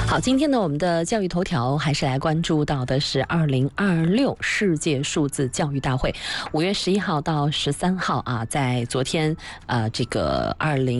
好，今天呢，我们的教育头条还是来关注到的是2026世界数字教育大会，5月11号到13号啊，在昨天这个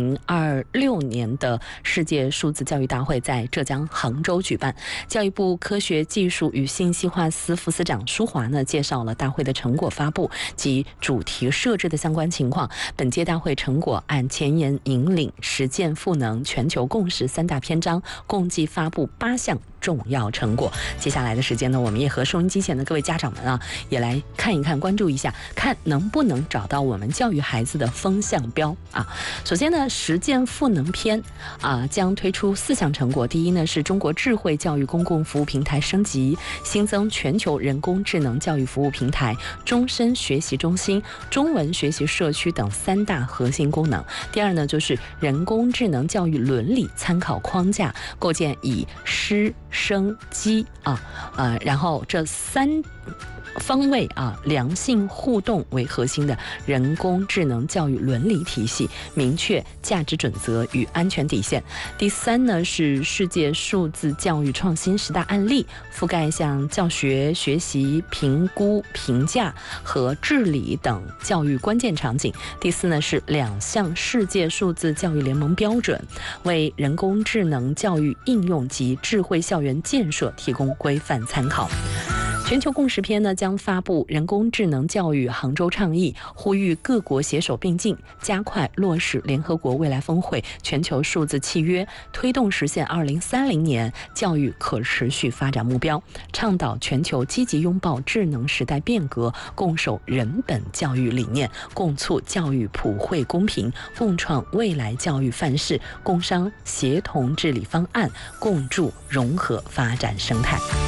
2026年的世界数字教育大会在浙江杭州举办。教育部科学技术与信息化司副司长舒华呢介绍了大会的成果发布及主题设置的相关情况。本届大会成果按前沿引领、实践赋能、全球共识3大篇章，共计发布8项重要成果。接下来的时间呢，我们也和收音机前的各位家长们啊，也来看一看、关注一下，看能不能找到我们教育孩子的风向标啊。首先呢，实践赋能篇将推出4项成果。第一呢，是中国智慧教育公共服务平台升级，新增全球人工智能教育服务平台、终身学习中心、中文学习社区等3大核心功能。第二呢，就是人工智能教育伦理参考框架，构建以师生机然后这3方位良性互动为核心的人工智能教育伦理体系，明确价值准则与安全底线。第3呢，是世界数字教育创新10大案例，覆盖像教学、学习、评估、评价和治理等教育关键场景。第4呢，是2项世界数字教育联盟标准，为人工智能教育应用及智慧校园建设提供规范参考。全球共识篇呢，将发布人工智能教育杭州倡议，呼吁各国携手并进，加快落实联合国未来峰会全球数字契约，推动实现2030年教育可持续发展目标，倡导全球积极拥抱智能时代变革，共守人本教育理念，共促教育普惠公平，共创未来教育范式，共商协同治理方案，共筑融合发展生态。